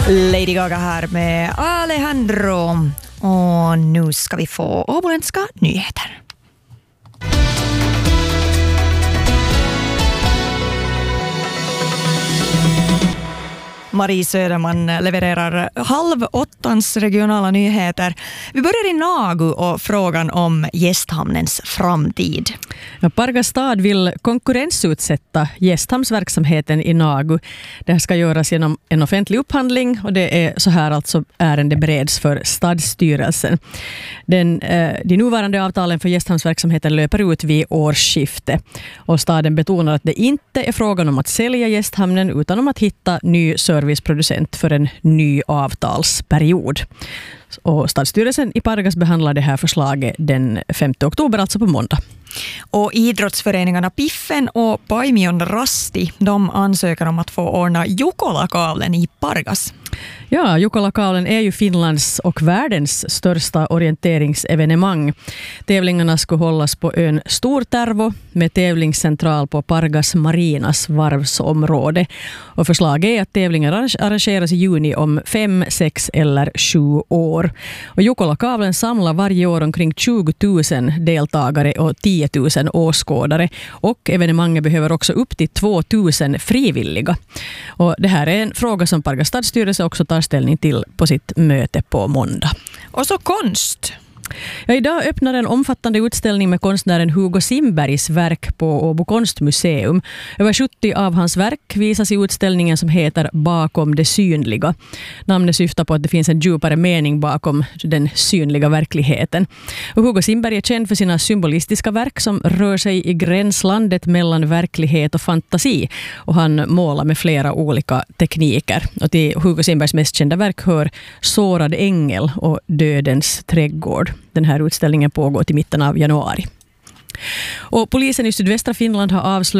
Lady Gaga här med Alejandro. Och nu ska vi få åboländska nyheter. Marie Söderman levererar 7:30 regionala nyheter. Vi börjar i Nagu och frågan om gästhamnens framtid. Pargas stad vill konkurrensutsätta gästhamnsverksamheten i Nagu. Det här ska göras genom en offentlig upphandling och det är så här alltså ärende bereds för stadsstyrelsen. De nuvarande avtalen för gästhamnsverksamheten löper ut vid årsskifte och staden betonar att det inte är frågan om att sälja gästhamnen utan om att hitta ny serviceproducent för en ny avtalsperiod. Och stadsstyrelsen i Pargas behandlar det här förslaget den 5 oktober, alltså på måndag. Och idrottsföreningarna Piffen och Paimion Rasti, de ansöker om att få ordna Jukola-kavlen i Pargas. Ja, Jukola-kavlen är ju Finlands och världens största orienteringsevenemang. Tävlingarna ska hållas på ön Stortervo med tävlingscentral på Pargas Marinas varvsområde. Och förslaget är att tävlingar arrangeras i juni om 5, 6 eller 7 år. Och Jukola-kavlen samlar varje år omkring 20 000 deltagare och 10 000 åskådare. Och evenemanget behöver också upp till 2 000 frivilliga. Och det här är en fråga som Pargas stadsstyrelse också tar ställning till på sitt möte på måndag. Och så konst. Ja, idag öppnar en omfattande utställning med konstnären Hugo Simbergs verk på Åbo konstmuseum. Över 70 av hans verk visas i utställningen som heter Bakom det synliga. Namnet syftar på att det finns en djupare mening bakom den synliga verkligheten. Och Hugo Simberg är känd för sina symbolistiska verk som rör sig i gränslandet mellan verklighet och fantasi. Och han målar med flera olika tekniker. Och till Hugo Simbergs mest kända verk hör Sårad ängel och Dödens trädgård. Den här utställningen pågår till mitten av januari. Och polisen i sydvästra Finland har avslöjat